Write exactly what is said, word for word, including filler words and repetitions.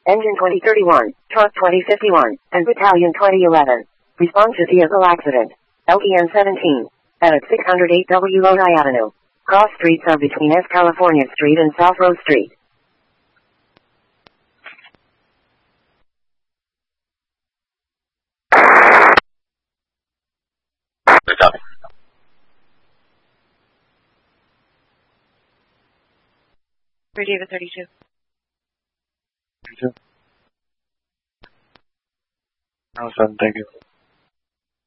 Engine twenty thirty-one, Truck twenty fifty-one, and Battalion twenty eleven. Respond to vehicle accident. L T N seventeen. At six oh eight W Lodi Avenue. Cross streets are between S California Street and South Rose Street. For David thirty-two. thirty-two. No, sir, thank you.